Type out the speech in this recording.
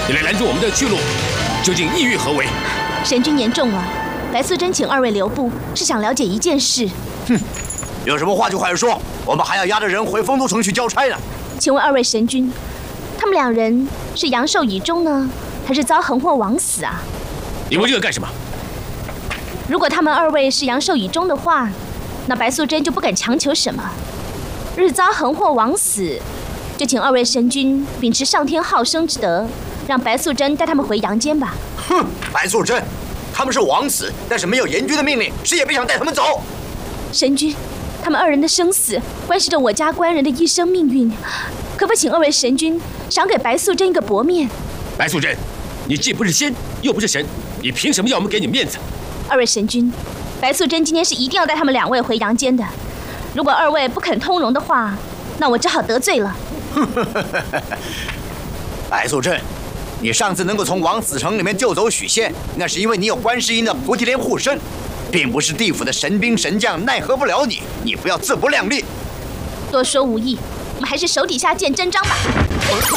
你来拦住我们的去路，究竟意欲何为？ 神君言重了，白素贞请二位留步，是想了解一件事。 哼，有什么话就快说，我们还要押着人回丰都城去交差呢。 请问二位神君，他们两人是阳寿已终呢，还是遭横祸枉死啊？ 你问这个干什么？ 如果他们二位是阳寿已终的话，那白素贞就不敢强求什么。日遭横祸枉死，就请二位神君秉持上天好生之德，让白素贞带他们回阳间吧。 哼，白素贞，他们是枉死，但是没有阎君的命令，谁也别想带他们走。 神君，他们二人的生死关系着我家官人的一生命运，可否请二位神君赏给白素贞一个薄面？ 白素贞，你既不是仙，又不是神，你凭什么要我们给你面子？ 二位神君，白素贞今天是一定要带他们两位回阳间的。如果二位不肯通融的话，那我只好得罪了。 白素贞，你上次能够从枉死城里面救走许仙，那是因为你有观世音的菩提莲护身，并不是地府的神兵神将奈何不了你。你不要自不量力。 多说无益，我们还是手底下见真章吧。